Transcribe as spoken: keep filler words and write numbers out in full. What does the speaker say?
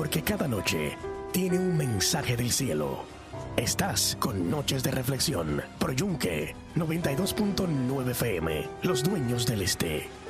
porque cada noche tiene un mensaje del cielo. Estás con Noches de Reflexión, por Yunque noventa y dos punto nueve F M, los dueños del este.